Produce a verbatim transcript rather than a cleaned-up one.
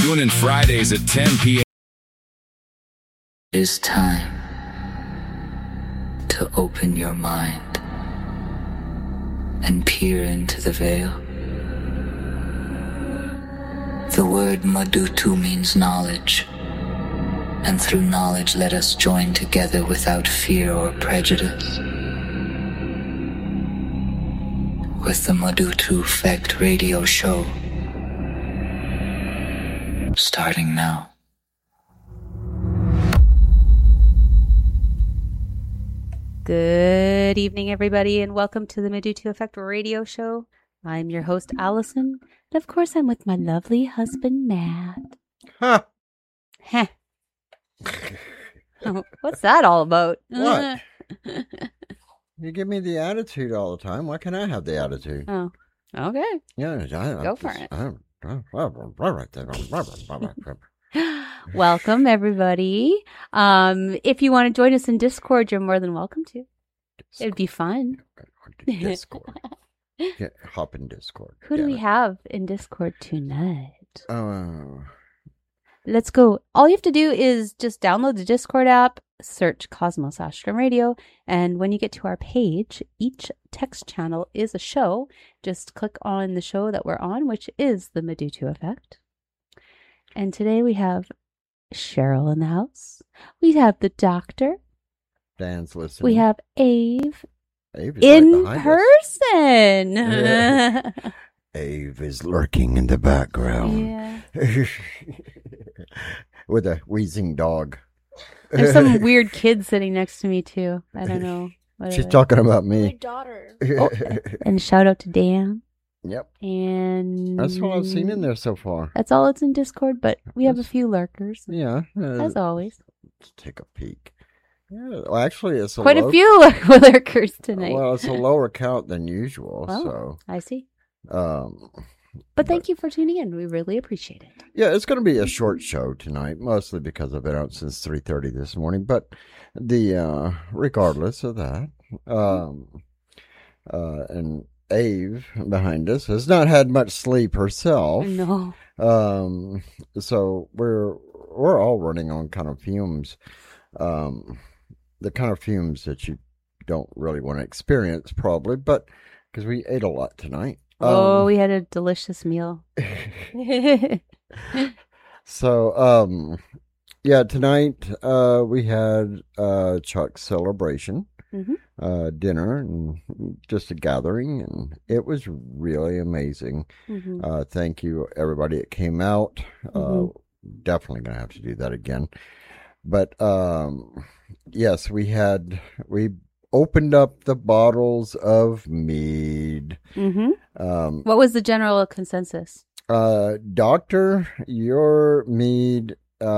Tune in Fridays at ten p.m. It is time to open your mind and peer into the veil. The word Madutu means knowledge, and through knowledge let us join together without fear or prejudice. With the Madutu Effect radio show, starting now. Good evening, everybody, and welcome to the Madutu Effect radio show. I'm your host, Allison, and of course I'm with my lovely husband, Matt. Huh. Heh. Oh, what's that all about? What? You give me the attitude all the time. Why can't I have the attitude? Oh, okay. Yeah, I, Go I, for it. I, Welcome, everybody. Um, if you want to join us in Discord, you're more than welcome to. It'd be fun. Discord. Yeah, hop in Discord. Who do Damn we it. have in Discord tonight? Oh, Let's go. All you have to do is just download the Discord app, search Cosmos Ashram Radio, and when you get to our page, each text channel is a show. Just click on the show that we're on, which is the Madutu Effect. And today we have Cheryl in the house. We have the doctor. Dan's listening. We have Ave Ave is in right behind us. person. Yeah. Ave is lurking in the background. Yeah. With a wheezing dog. There's some weird kid sitting next to me, too. I don't know. What She's it is. talking about My me. daughter. Oh, and shout out to Dan. Yep. And That's what I've seen in there so far. That's all that's in Discord, but we have a That's- few lurkers, Yeah. uh, as always. Let's take a peek. Yeah, well, actually, it's a Quite low, a few lur- lurkers tonight. Well, it's a lower count than usual. Oh. So, I see. um, But thank you for tuning in. We really appreciate it. yeah, it's going to be a short show tonight, mostly because I've been out since three thirty this morning. But the uh, regardless of that, um, uh, and Ave behind us has not had much sleep herself. No. Um, so we're we're all running on kind of fumes, um, the kind of fumes that you don't really want to experience, probably, but because we ate a lot tonight. Oh, Um, we had a delicious meal. So, um, yeah, tonight uh, we had uh, Chuck's celebration, Mhm. uh, dinner, and just a gathering, and it was really amazing. Mhm. Uh, thank you, everybody that came out. Uh, Mhm. definitely gonna have to do that again. But um, yes, we had we opened up the bottles of mead. Mhm. Um, What was the general consensus? uh, Doctor, your mead